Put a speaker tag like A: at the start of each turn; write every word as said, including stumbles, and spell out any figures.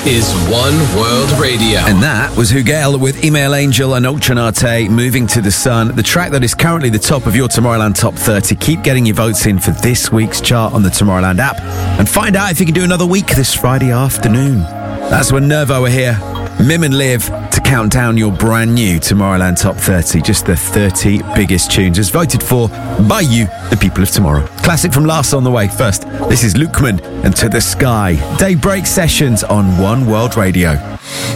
A: is One World Radio.
B: And that was Hugel with Email Angel and Ultranate, Moving to the Sun, the track that is currently the top of your Tomorrowland Top thirty. Keep getting your votes in for this week's chart on the Tomorrowland app and find out if you can do another week this Friday afternoon. That's when Nervo are here, Mim and Liv, to count down your brand new Tomorrowland Top thirty. Just the thirty biggest tunes as voted for by you, the people of tomorrow. Classic from Lars on the way. First, this is Lukeman and To the Sky. Daybreak Sessions on One World Radio.